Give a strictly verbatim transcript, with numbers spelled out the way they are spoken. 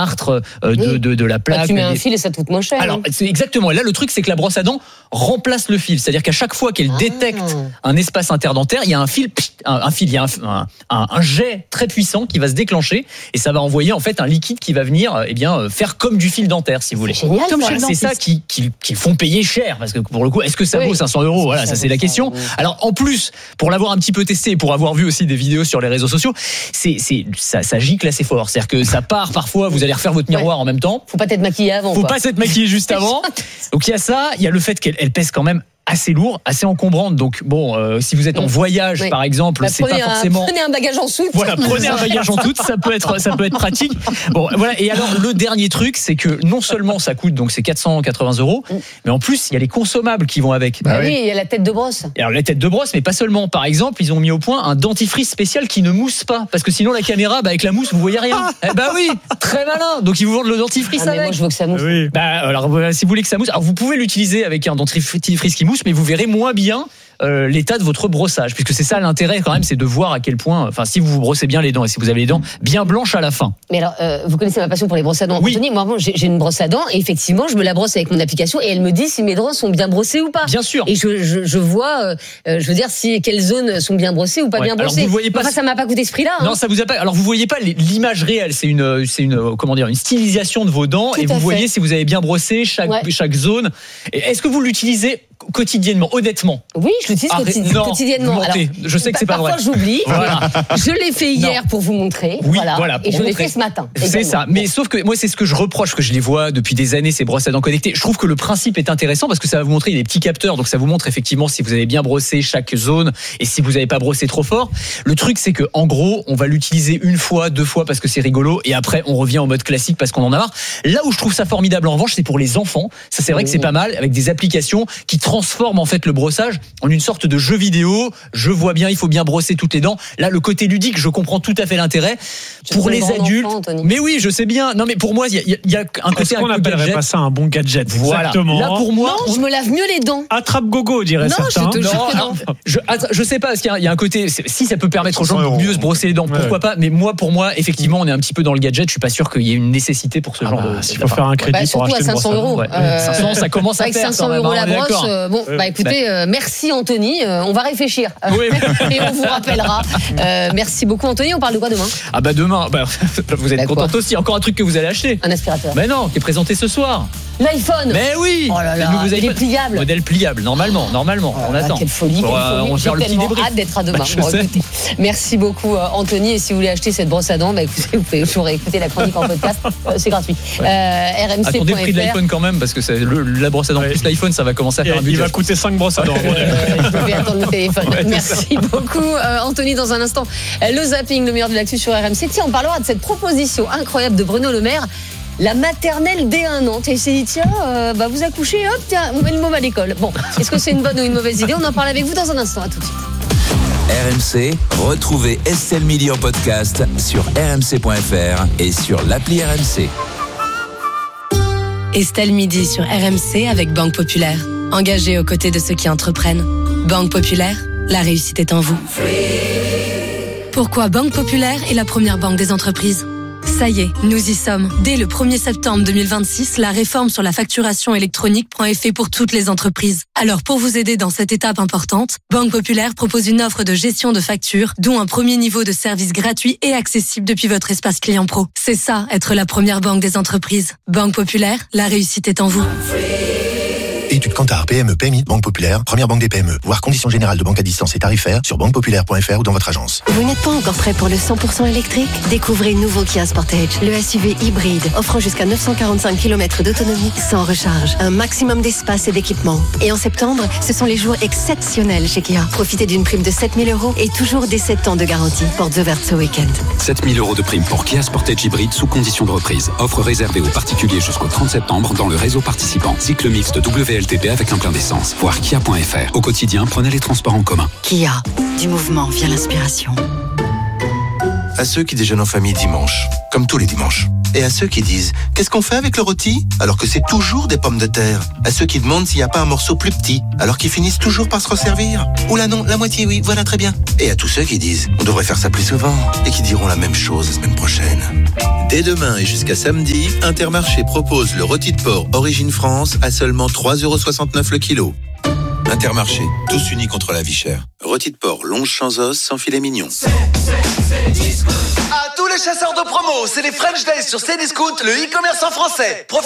tartre, euh, de, oui. de, de la plaque. Bah, tu mets un des... fil et ça coûte moins cher. Alors, hein. c'est exactement. Et là, le truc, c'est que la brosse à dents remplace le fil. C'est-à-dire qu'à chaque fois qu'elle ah. détecte un espace interdentaire, il y a un fil, un, un fil, il y a un, un, un jet très puissant qui va se déclencher et ça va envoyer en fait un liquide qui va venir, eh bien, faire comme du fil dentaire, si vous voulez. C'est génial. Comme ça. chez le dentiste. C'est ça qui, qui, qui font payer cher, parce que pour le coup, est-ce que ça oui. vaut cinq cents euros? Voilà, ça, ça c'est la question. Ça, oui. Alors, en plus, pour l'avoir un petit peu testé et pour avoir vu aussi des vidéos sur les réseaux sociaux, c'est, c'est, ça, ça gicle assez fort. C'est-à-dire que ça part parfois, vous allez refaire votre miroir ouais. en même temps. Faut pas être maquillé avant. Faut quoi. pas s'être maquillé juste avant. Donc il y a ça, il y a le fait qu'elle elle pèse quand même assez lourd, assez encombrante. Donc bon, euh, si vous êtes en voyage oui. par exemple, bah, c'est pas forcément. Un, prenez un bagage en soute. Voilà, prenez un bagage en soute, ça peut être, ça peut être pratique. Bon, voilà. Et alors le dernier truc, c'est que non seulement ça coûte donc c'est quatre cent quatre-vingts euros, mais en plus il y a les consommables qui vont avec. Bah oui, il y a la tête de brosse. Et alors la tête de brosse, mais pas seulement. Par exemple, ils ont mis au point un dentifrice spécial qui ne mousse pas, parce que sinon la caméra, bah, avec la mousse, vous voyez rien. Eh bah oui, très malin. Donc ils vous vendent le dentifrice ah, avec. Mais moi je veux que ça mousse. Oui. Bah alors voilà, si vous voulez que ça mousse, alors vous pouvez l'utiliser avec un dentifrice qui mousse, mais vous verrez moins bien euh, l'état de votre brossage, puisque c'est ça l'intérêt quand même, c'est de voir à quel point, enfin si vous vous brossez bien les dents et si vous avez les dents bien blanches à la fin. Mais alors, euh, vous connaissez ma passion pour les brosses à dents. Oui. Anthony, moi j'ai, j'ai une brosse à dents et effectivement je me la brosse avec mon application et elle me dit si mes dents sont bien brossées ou pas. Bien sûr. Et je, je, je vois, euh, je veux dire si quelles zones sont bien brossées ou pas ouais. bien brossées. Alors vous voyez pas. Enfin, ça m'a pas coûté ce prix-là. Hein. Non, ça vous a pas. Alors vous voyez pas l'image réelle. C'est une, c'est une, comment dire, une stylisation de vos dents. Tout et vous fait. Voyez si vous avez bien brossé chaque ouais. chaque zone. Et est-ce que vous l'utilisez quotidiennement, honnêtement? Oui, je l'utilise ah, quotidi- non, quotidiennement. Alors, je sais que c'est pas parfois vrai. Parfois j'oublie. Voilà. Je l'ai fait hier non. pour vous montrer. Oui, voilà. voilà et je montrer. l'ai fait ce matin. C'est également. ça. Mais sauf que moi, c'est ce que je reproche, que je les vois depuis des années, ces brosses à dents connectées. Je trouve que le principe est intéressant parce que ça va vous montrer des petits capteurs. Donc ça vous montre effectivement si vous avez bien brossé chaque zone et si vous n'avez pas brossé trop fort. Le truc, c'est que en gros, on va l'utiliser une fois, deux fois parce que c'est rigolo et après on revient en mode classique parce qu'on en a marre. Là où je trouve ça formidable en revanche, c'est pour les enfants. Ça, c'est vrai oui. que c'est pas mal avec des applications qui transforment en fait le brossage en une sorte de jeu vidéo. Je vois bien, il faut bien brosser toutes les dents. Là, le côté ludique, je comprends tout à fait l'intérêt. Je pour les adultes, enfant, mais oui, je sais bien. Non, mais pour moi, il y, y, y a un côté. Est-ce qu'on n'appellerait pas ça un bon gadget? Voilà. Exactement. Là, pour moi, non, je me lave mieux les dents. Attrape gogo, dirait non, certains. Je te jure que non. Je, je sais pas, parce qu'il y a, il y a un côté. Si ça peut permettre aux gens de mieux se brosser les dents, ouais. pourquoi pas? Mais moi, pour moi, effectivement, on est un petit peu dans le gadget. Je suis pas sûr qu'il y ait une nécessité pour ce ah genre bah, de. S'il faut faire un crédit bah, pour acheter à cinq cents euros. Ouais. Euh, cinq cents, ça commence à avec faire. cinq cents euros la brosse. Euh, bon, bah écoutez, euh, merci Anthony. Euh, on va réfléchir. Oui, et on vous rappellera. Euh, merci beaucoup Anthony. On parle de quoi demain? Ah bah demain, bah, vous êtes bah, contente aussi. Encore un truc que vous allez acheter. Un aspirateur. Mais non, qui est présenté ce soir. L'iPhone. Mais oui. Oh là là. Vous il est pliable. Modèle pliable, normalement, normalement. Oh on là, attend. Quelle folie, quelle Pour, euh, folie. on J'ai le petit tellement débrief. hâte d'être à demain. Bah, bon, écoutez, merci beaucoup euh, Anthony. Et si vous voulez acheter cette brosse à dents, bah, écoutez, vous pouvez toujours écouter la chronique en podcast. Euh, c'est gratuit. Ouais. Euh, R M C. Attendez le prix de l'iPhone quand même, parce que c'est le, la brosse à dents ouais. plus l'iPhone, ça va commencer à faire et un budget. Il va coûter cinq brosses à dents. Je vais attendre le téléphone. Ouais, merci beaucoup euh, Anthony. Dans un instant, le zapping, le meilleur de l'actu sur R M C. Tiens, on parlera de cette proposition incroyable de Bruno Le Maire. La maternelle dès un an. Tu s'est dit, tiens, euh, bah vous accouchez, hop, tiens, on met le môme à l'école. Bon, est-ce que c'est une bonne ou une mauvaise idée? On en parle avec vous dans un instant. À tout de suite. R M C, retrouvez Estelle Midi en podcast sur r m c point f r et sur l'appli R M C. Estelle Midi sur R M C avec Banque Populaire. Engagée aux côtés de ceux qui entreprennent. Banque Populaire, la réussite est en vous. Pourquoi Banque Populaire est la première banque des entreprises? Ça y est, nous y sommes. Dès le premier septembre deux mille vingt-six, la réforme sur la facturation électronique prend effet pour toutes les entreprises. Alors pour vous aider dans cette étape importante, Banque Populaire propose une offre de gestion de factures, dont un premier niveau de service gratuit et accessible depuis votre espace client pro. C'est ça, être la première banque des entreprises. Banque Populaire, la réussite est en vous. Études Kantar, P M E, P M I, Banque Populaire, première banque des P M E. Voir conditions générales de banque à distance et tarifaires sur banque populaire point f r ou dans votre agence. Vous n'êtes pas encore prêt pour le cent pour cent électrique? Découvrez nouveau Kia Sportage, le S U V hybride, offrant jusqu'à neuf cent quarante-cinq kilomètres d'autonomie sans recharge, un maximum d'espace et d'équipement. Et en septembre, ce sont les jours exceptionnels chez Kia. Profitez d'une prime de sept mille euros et toujours des sept ans de garantie. Portes ouvertes ce week-end. sept mille euros de prime pour Kia Sportage hybride sous condition de reprise. Offre réservée aux particuliers jusqu'au trente septembre dans le réseau participant. Cycle mixte W L T P avec un plein d'essence. Voir kia point f r. Au quotidien, prenez les transports en commun. Kia, du mouvement vient l'inspiration. À ceux qui déjeunent en famille dimanche, comme tous les dimanches, Et à ceux qui disent « Qu'est-ce qu'on fait avec le rôti ?» alors que c'est toujours des pommes de terre. À ceux qui demandent s'il n'y a pas un morceau plus petit alors qu'ils finissent toujours par se resservir. Oula non, la moitié oui, voilà très bien. Et à tous ceux qui disent « On devrait faire ça plus souvent » et qui diront la même chose la semaine prochaine. Dès demain et jusqu'à samedi, Intermarché propose le rôti de porc Origine France à seulement trois euros soixante-neuf le kilo. Intermarché, tous unis contre la vie chère. Rôti de porc, longe sans os, sans filet mignon. À tous les chasseurs de promo, c'est les French Days sur Cdiscount, le e-commerce en français.